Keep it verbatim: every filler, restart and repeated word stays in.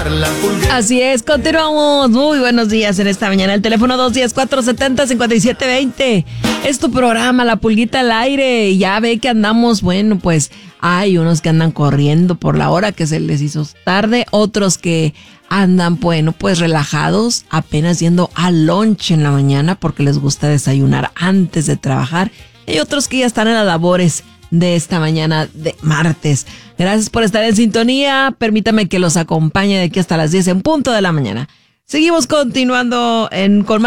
escuchar la pulguera. Así es, continuamos. Muy buenos días en esta mañana. El teléfono dos uno cero, cuatro siete cero, cinco siete dos cero. Es tu programa, La Pulguita al Aire. Ya ve que andamos, bueno, pues hay unos que andan corriendo por la hora que se les hizo tarde, otros que andan, bueno, pues relajados, apenas yendo al lunch en la mañana porque les gusta desayunar antes de trabajar. Y otros que ya están en las labores de esta mañana de martes. Gracias por estar en sintonía. Permítame que los acompañe de aquí hasta las diez en punto de la mañana. Seguimos continuando en con